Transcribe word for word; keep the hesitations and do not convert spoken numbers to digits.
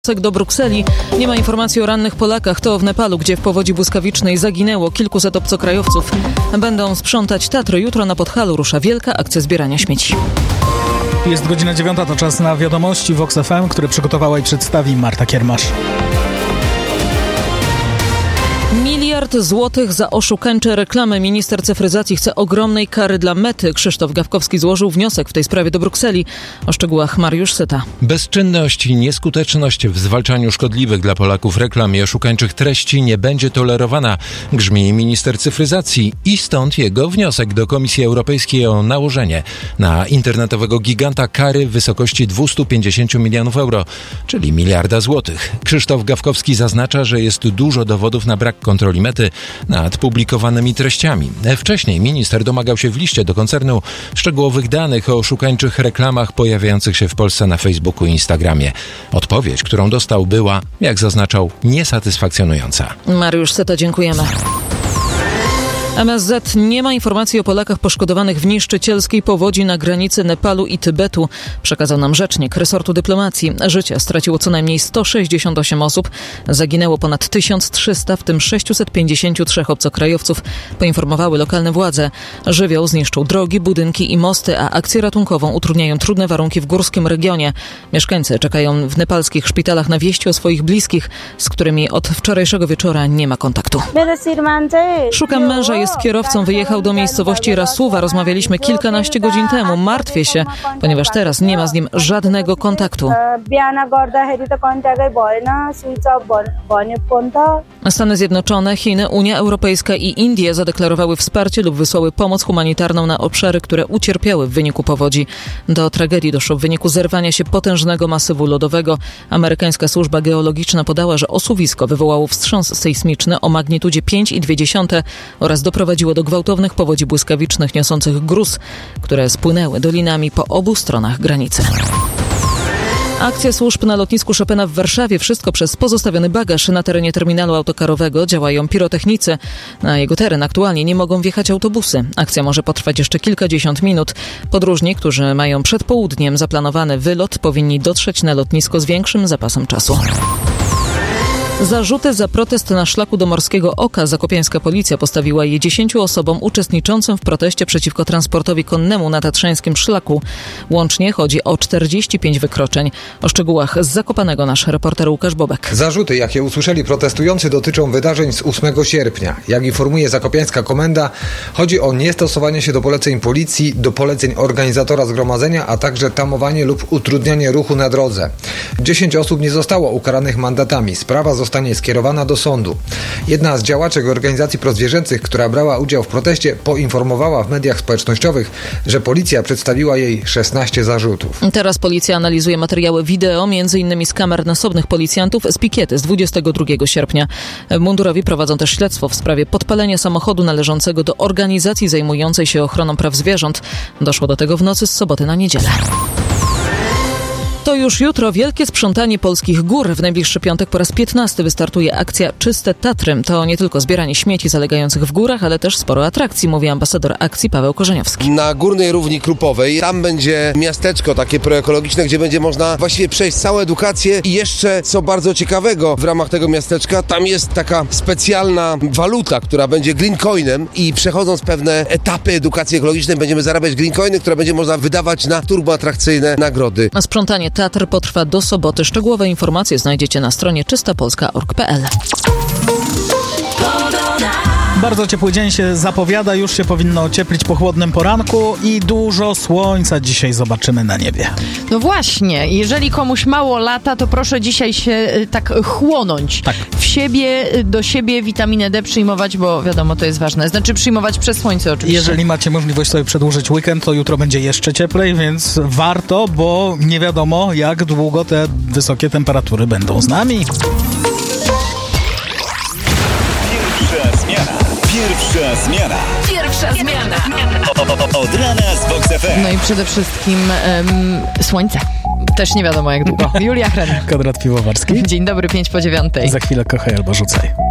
Do Brukseli. Nie ma informacji o rannych Polakach. To w Nepalu, gdzie w powodzi błyskawicznej zaginęło kilkuset obcokrajowców. Będą sprzątać Tatry. Jutro na Podhalu rusza wielka akcja zbierania śmieci. Jest godzina dziewiąta, to czas na wiadomości Vox F M, które przygotowała i przedstawi Marta Kiermasz. Miliard złotych za oszukańcze reklamy. Minister cyfryzacji chce ogromnej kary dla Mety. Krzysztof Gawkowski złożył wniosek w tej sprawie do Brukseli. O szczegółach Mariusz Syta. Bezczynność i nieskuteczność w zwalczaniu szkodliwych dla Polaków reklam i oszukańczych treści nie będzie tolerowana, grzmi minister cyfryzacji i stąd jego wniosek do Komisji Europejskiej o nałożenie na internetowego giganta kary w wysokości dwieście pięćdziesiąt milionów euro, czyli miliarda złotych. Krzysztof Gawkowski zaznacza, że jest dużo dowodów na brak kontroli Mety nad publikowanymi treściami. Wcześniej minister domagał się w liście do koncernu szczegółowych danych o oszukańczych reklamach pojawiających się w Polsce na Facebooku i Instagramie. Odpowiedź, którą dostał, była, jak zaznaczał, niesatysfakcjonująca. Mariusz Syta, dziękujemy. M S Z nie ma informacji o Polakach poszkodowanych w niszczycielskiej powodzi na granicy Nepalu i Tybetu, przekazał nam rzecznik resortu dyplomacji. Życie straciło co najmniej sto sześćdziesiąt osiem osób, zaginęło ponad tysiąc trzysta, w tym sześćset pięćdziesiąt trzy obcokrajowców, poinformowały lokalne władze. Żywioł zniszczył drogi, budynki i mosty, a akcję ratunkową utrudniają trudne warunki w górskim regionie. Mieszkańcy czekają w nepalskich szpitalach na wieści o swoich bliskich, z którymi od wczorajszego wieczora nie ma kontaktu. Szukam męża, jest kierowcą, wyjechał do miejscowości Rasuwa. Rozmawialiśmy kilkanaście godzin temu. Martwię się, ponieważ teraz nie ma z nim żadnego kontaktu. Stany Zjednoczone, Chiny, Unia Europejska i Indie zadeklarowały wsparcie lub wysłały pomoc humanitarną na obszary, które ucierpiały w wyniku powodzi. Do tragedii doszło w wyniku zerwania się potężnego masywu lodowego. Amerykańska służba geologiczna podała, że osuwisko wywołało wstrząs sejsmiczny o magnitudzie pięć i dwie dziesiąte oraz doprowadziło do gwałtownych powodzi błyskawicznych niosących gruz, które spłynęły dolinami po obu stronach granicy. Akcja służb na lotnisku Chopina w Warszawie. Wszystko przez pozostawiony bagaż. Na terenie terminalu autokarowego działają pirotechnicy. Na jego teren aktualnie nie mogą wjechać autobusy. Akcja może potrwać jeszcze kilkadziesiąt minut. Podróżni, którzy mają przed południem zaplanowany wylot, powinni dotrzeć na lotnisko z większym zapasem czasu. Zarzuty za protest na szlaku do Morskiego Oka. Zakopiańska policja postawiła je dziesięciu osobom uczestniczącym w proteście przeciwko transportowi konnemu na tatrzańskim szlaku. Łącznie chodzi o czterdzieści pięć wykroczeń. O szczegółach z Zakopanego nasz reporter Łukasz Bobek. Zarzuty, jakie usłyszeli protestujący, dotyczą wydarzeń z ósmego sierpnia. Jak informuje Zakopiańska komenda, chodzi o niestosowanie się do poleceń policji, do poleceń organizatora zgromadzenia, a także tamowanie lub utrudnianie ruchu na drodze. Dziesięć osób nie zostało ukaranych mandatami. Sprawa została zostanie skierowana do sądu. Jedna z działaczek organizacji prozwierzęcych, która brała udział w proteście, poinformowała w mediach społecznościowych, że policja przedstawiła jej szesnaście zarzutów. Teraz policja analizuje materiały wideo, między innymi z kamer nasobnych policjantów z pikiety z dwudziestego drugiego sierpnia. Mundurowi prowadzą też śledztwo w sprawie podpalenia samochodu należącego do organizacji zajmującej się ochroną praw zwierząt. Doszło do tego w nocy z soboty na niedzielę. To już jutro wielkie sprzątanie polskich gór. W najbliższy piątek po raz piętnasty wystartuje akcja Czyste Tatry. To nie tylko zbieranie śmieci zalegających w górach, ale też sporo atrakcji, mówi ambasador akcji Paweł Korzeniowski. Na Górnej Równi Krupowej tam będzie miasteczko takie proekologiczne, gdzie będzie można właściwie przejść całą edukację i jeszcze co bardzo ciekawego w ramach tego miasteczka, tam jest taka specjalna waluta, która będzie green coinem i przechodząc pewne etapy edukacji ekologicznej będziemy zarabiać green coiny, które będzie można wydawać na turboatrakcyjne nagrody. A sprzątanie Tatr potrwa do soboty. Szczegółowe informacje znajdziecie na stronie czysta polska kropka org kropka p l. Bardzo ciepły dzień się zapowiada, już się powinno ocieplić po chłodnym poranku i dużo słońca dzisiaj zobaczymy na niebie. No właśnie, jeżeli komuś mało lata, to proszę dzisiaj się y, tak chłonąć. Tak. W siebie, do siebie witaminę D przyjmować, bo wiadomo, to jest ważne. Znaczy przyjmować przez słońce oczywiście. Jeżeli macie możliwość sobie przedłużyć weekend, to jutro będzie jeszcze cieplej, więc warto, bo nie wiadomo, jak długo te wysokie temperatury będą z nami. Pierwsza zmiana. Pierwsza zmiana. O, o, o, od rana z Vox F M. No i przede wszystkim um, słońce. Też nie wiadomo jak długo. Julia Hren. Konrad Piwowarski. Dzień dobry, pięć po dziewiątej. Za chwilę kochaj albo rzucaj.